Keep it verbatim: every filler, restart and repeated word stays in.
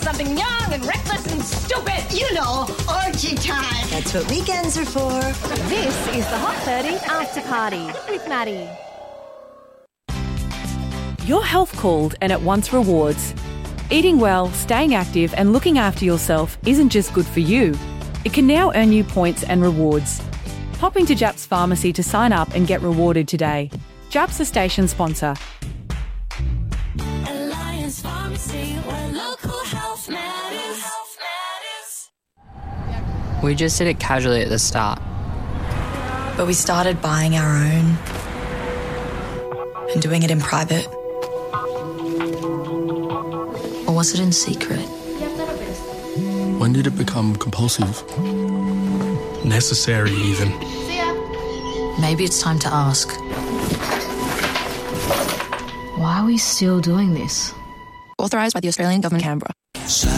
something young and reckless and stupid. You know, orgy time. That's what weekends are for. This is the Hot thirty After Party with Maddie. Your health called and it wants rewards. Eating well, staying active and looking after yourself isn't just good for you. It can now earn you points and rewards. Pop into Japs Pharmacy to sign up and get rewarded today. Japs a station sponsor. Alliance Pharmacy, where local health matters. We just did it casually at the start. But we started buying our own and doing it in private. Or was it in secret? When did it become compulsive? Necessary, even. Maybe it's time to ask. Why are we still doing this? Authorised by the Australian Government, Canberra.